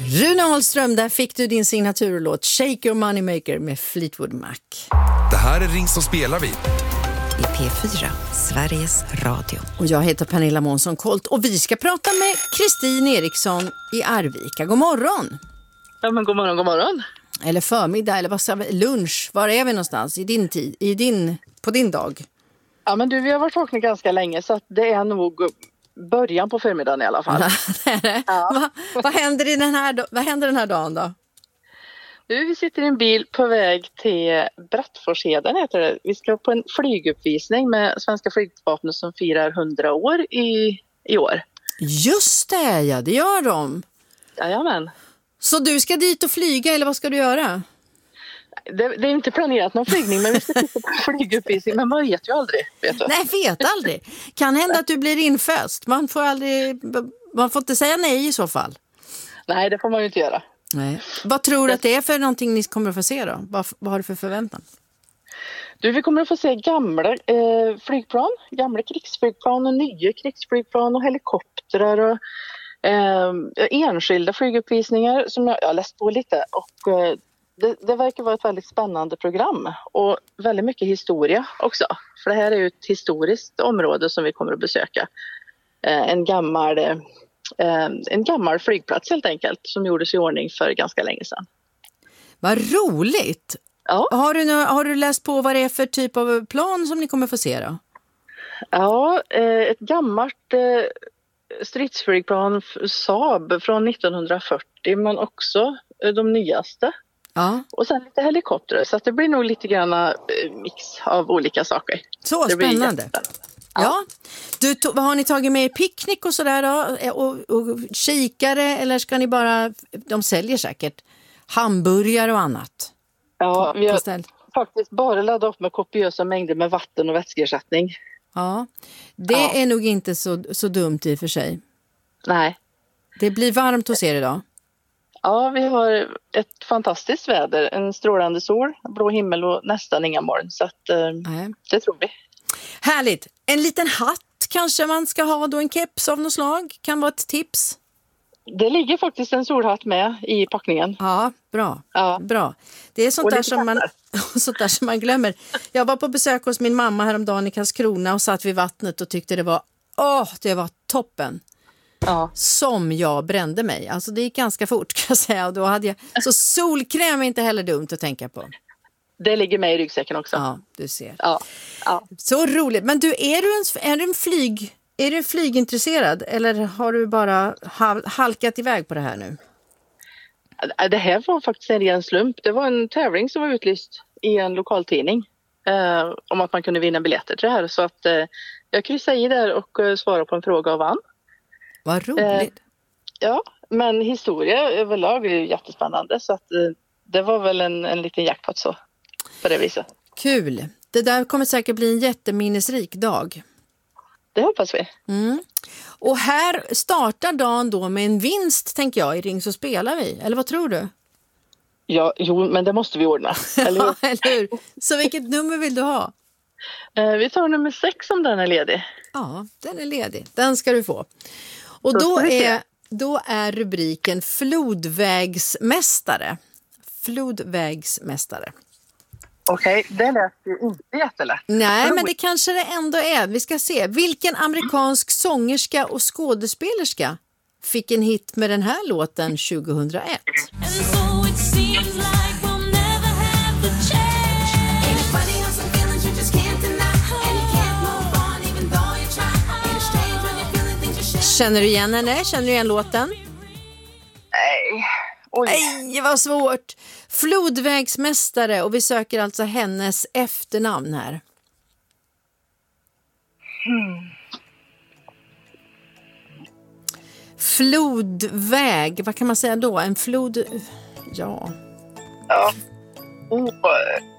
Rune Ahlström, där fick du din signaturlåt Shake Your Moneymaker med Fleetwood Mac. Det här är Ring så spelar vi. I P4, Sveriges Radio. Och jag heter Pernilla Månsson Kolt och vi ska prata med Kristin Eriksson i Arvika. God morgon! Ja, men god morgon. Eller förmiddag, eller vad ska vi, lunch. Var är vi någonstans i din tid, på din dag? Ja, men du, vi har varit vakna ganska länge så att det är nog början på förmiddagen i alla fall. Ja. Vad händer den här dagen då? Du, vi sitter i en bil på väg till Brattforsheden heter det. Vi ska på en flyguppvisning med svenska flygvapnet som firar 100 år i år. Just det, ja, det gör de. Jajamän. Så du ska dit och flyga eller vad ska du göra? Det är inte planerat någon flygning men vi ska titta på en flyguppvisning. Men man vet ju aldrig, vet du. Nej, vet aldrig. Kan hända att du blir inföst. Man får inte säga nej i så fall. Nej, det får man ju inte göra. Nej. Vad tror du att det är för någonting ni kommer att få se då? Vad har du för förväntan? Du, vi kommer att få se gamla flygplan, gamla krigsflygplan och nya krigsflygplan och helikoptrar och enskilda flyguppvisningar som jag har läst på lite och det verkar vara ett väldigt spännande program och väldigt mycket historia också. För det här är ju ett historiskt område som vi kommer att besöka. En gammal flygplats helt enkelt som gjordes i ordning för ganska länge sedan. Vad roligt! Ja. Har du läst på vad det är för typ av plan som ni kommer få se då? Ja, ett gammalt stridsflygplan Saab från 1940 men också de nyaste. Ja. Och sen lite helikopter så att det blir nog lite grann mix av olika saker. Så spännande. Ja. Vad har ni tagit med i picknick och sådär då? Och kikare eller ska ni bara, de säljer säkert hamburgare och annat? Ja, vi har faktiskt bara laddat upp med kopiösa mängder med vatten och vätskeersättning. Ja, det är nog inte så dumt i och för sig. Nej. Det blir varmt hos er idag. Ja, vi har ett fantastiskt väder. En strålande sol, blå himmel och nästan inga moln. Så att, det tror vi. Härligt. En liten hatt kanske man ska ha då, en keps av något slag. Kan vara ett tips. Det ligger faktiskt en solhatt med i packningen. Ja, bra. Ja. Bra. Det är sånt där som man glömmer. Jag var på besök hos min mamma häromdagen i Karlskrona och satt vid vattnet och tyckte det var toppen. Ja. Som jag brände mig. Alltså det gick ganska fort kan jag säga. Och då hade jag, så solkräm är inte heller dumt att tänka på. Det ligger med i ryggsäcken också. Ja, du ser. Ja. Så roligt. Men du, är du flygintresserad eller har du bara halkat iväg på det här nu? Det här var faktiskt en ren slump. Det var en tävling som var utlyst i en lokaltidning om att man kunde vinna biljetter till det här. Så att jag kryssade i där och svarade på en fråga och vann. Vad roligt. Ja, men historia överlag är ju jättespännande så att det var väl en liten jackpot så på det viset. Kul. Det där kommer säkert bli en jätteminnesrik dag. Det hoppas vi. Mm. Och här startar dagen då med en vinst tänker jag i Ring så spelar vi. Eller vad tror du? Ja, jo, men det måste vi ordna. Eller hur? Ja, eller hur? Så vilket nummer vill du ha? Vi tar nummer 6 om den är ledig. Ja, den är ledig. Den ska du få. Och då är rubriken Flodvägsmästare. Flodvägsmästare. Okej, det lät ju inte jättelätt. Nej, men det kanske det ändå är. Vi ska se. Vilken amerikansk sångerska och skådespelerska fick en hit med den här låten 2001? Känner du igen henne? Känner du igen låten? Nej. Oj. Nej, vad svårt. Flodvägsmästare och vi söker alltså hennes efternamn här. Flodväg, vad kan man säga då? En flod... Ja.